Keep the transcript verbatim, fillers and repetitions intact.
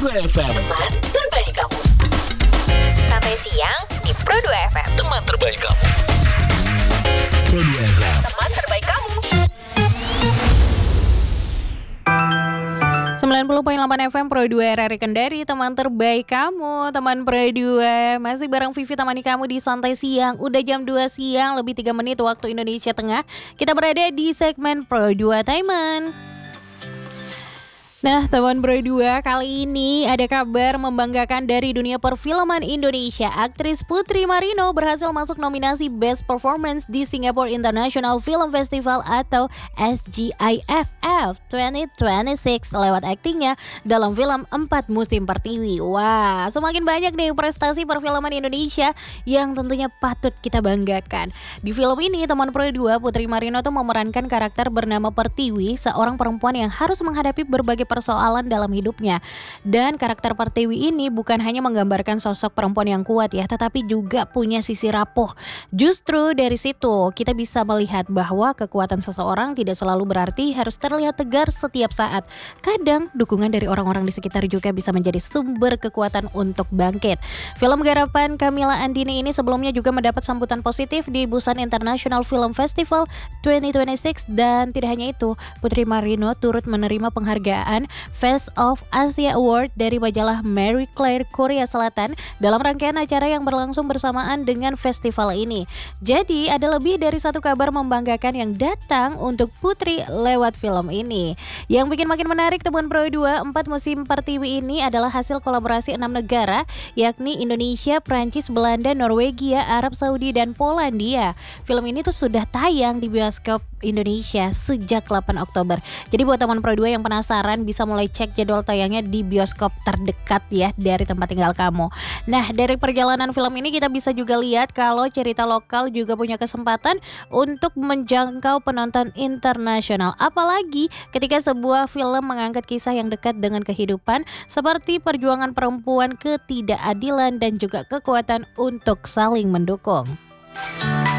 dua F M. Teman terbaik kamu. Sampai siang di Pro dua F M. Teman terbaik kamu. Pro dua F M. Teman terbaik kamu. sembilan puluh koma delapan F M Pro dua R R I Kendari, teman terbaik kamu. Teman Pro dua, masih bareng Vivi temani kamu di Santai Siang. Udah jam dua siang, lebih tiga menit waktu Indonesia Tengah. Kita berada di segmen Pro dua Taiman. Nah, teman Pro dua, kali ini ada kabar membanggakan dari dunia perfilman Indonesia. Aktris Putri Marino berhasil masuk nominasi Best Performance di Singapore International Film Festival atau S G I F F dua ribu dua puluh enam lewat aktingnya dalam film Empat Musim Pertiwi. Wah, semakin banyak nih prestasi perfilman Indonesia yang tentunya patut kita banggakan. Di film ini, teman Pro dua, Putri Marino tuh memerankan karakter bernama Pertiwi, seorang perempuan yang harus menghadapi berbagai persoalan dalam hidupnya. Dan karakter Pertiwi ini bukan hanya menggambarkan sosok perempuan yang kuat ya, tetapi juga punya sisi rapuh. Justru dari situ kita bisa melihat bahwa kekuatan seseorang tidak selalu berarti harus terlihat tegar setiap saat. Kadang dukungan dari orang-orang di sekitar juga bisa menjadi sumber kekuatan untuk bangkit. Film garapan Camilla Andini ini sebelumnya juga mendapat sambutan positif di Busan International Film Festival dua ribu dua puluh enam, dan tidak hanya itu, Putri Marino turut menerima penghargaan Face of Asia Award dari majalah Marie Claire Korea Selatan dalam rangkaian acara yang berlangsung bersamaan dengan festival ini. Jadi ada lebih dari satu kabar membanggakan yang datang untuk Putri lewat film ini. Yang bikin makin menarik teman Pro dua, Empat Musim Pertiwi ini adalah hasil kolaborasi enam negara, yakni Indonesia, Prancis, Belanda, Norwegia, Arab Saudi, dan Polandia. Film ini tuh sudah tayang di bioskop Indonesia sejak delapan Oktober. Jadi buat teman Pro dua yang penasaran bisa mulai cek jadwal tayangnya di bioskop terdekat ya dari tempat tinggal kamu. Nah, dari perjalanan film ini kita bisa juga lihat kalau cerita lokal juga punya kesempatan untuk menjangkau penonton internasional. Apalagi ketika sebuah film mengangkat kisah yang dekat dengan kehidupan seperti perjuangan perempuan, ketidakadilan, dan juga kekuatan untuk saling mendukung.